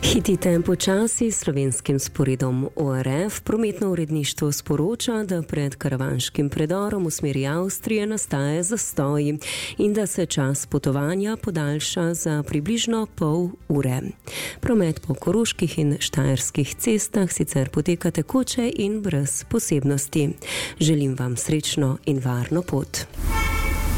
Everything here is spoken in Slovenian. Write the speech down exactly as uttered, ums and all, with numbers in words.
Hitite počasi s slovenskim sporedom O R F. Prometno uredništvo sporoča, da pred karavanškim predorom v smeri Avstrije nastaja zastoj in da se čas potovanja podaljša za približno pol ure. Promet po koroških in štajerskih cestah sicer poteka tekoče in brez posebnosti. Želim vam srečno in varno pot.